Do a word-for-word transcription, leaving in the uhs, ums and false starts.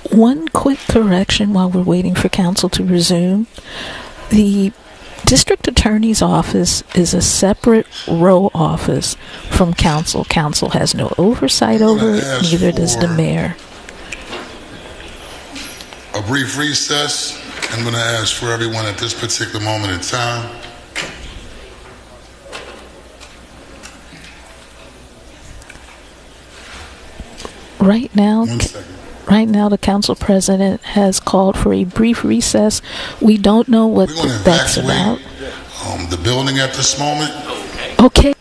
One quick correction while we're waiting for council to resume. The district attorney's office is a separate row office from council. Council has no oversight over it, neither does the mayor. A brief recess. I'm going to ask for everyone at this particular moment in time. Right now, One second. right now, the council president has called for a brief recess. We don't know what We're going to that's evacuate about. um, the building at this moment. Okay.